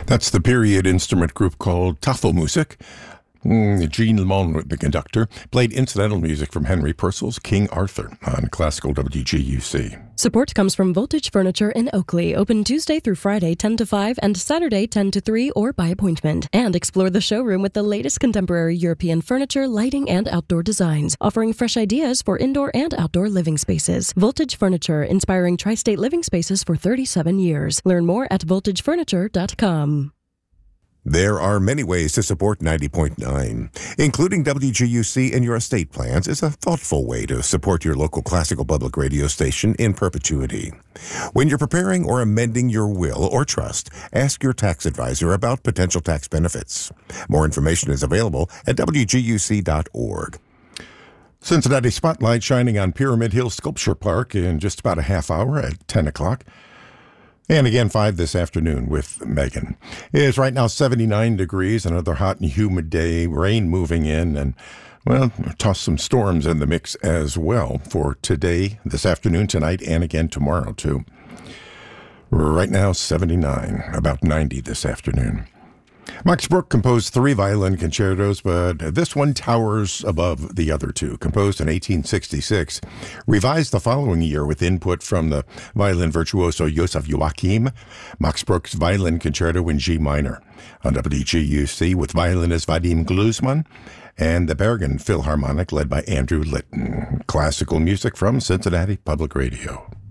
That's the period instrument group called Tafelmusik. Jean Lemond, the conductor, played incidental music from Henry Purcell's King Arthur on classical WGUC. Support comes from Voltage Furniture in Oakley, open Tuesday through Friday 10 to 5 and Saturday 10 to 3 or by appointment. And explore the showroom with the latest contemporary European furniture, lighting, and outdoor designs, offering fresh ideas for indoor and outdoor living spaces. Voltage Furniture, inspiring tri-state living spaces for 37 years. Learn more at voltagefurniture.com. There are many ways to support 90.9. Including WGUC in your estate plans is a thoughtful way to support your local classical public radio station in perpetuity. When you're preparing or amending your will or trust, ask your tax advisor about potential tax benefits. More information is available at WGUC.org. Cincinnati Spotlight shining on Pyramid Hill Sculpture Park in just about a half hour at 10 o'clock. And again, 5 this afternoon with Megan. It is right now 79 degrees, another hot and humid day, rain moving in, and, well, toss some storms in the mix as well for today, this afternoon, tonight, and again tomorrow, too. Right now, 79, about 90 this afternoon. Max Bruch composed 3 violin concertos, but this one towers above the other 2. Composed in 1866, revised the following year with input from the violin virtuoso Josef Joachim. Max Bruch's Violin Concerto in G minor on WGUC with violinist Vadim Gluzman and the Bergen Philharmonic led by Andrew Litton. Classical music from Cincinnati Public Radio.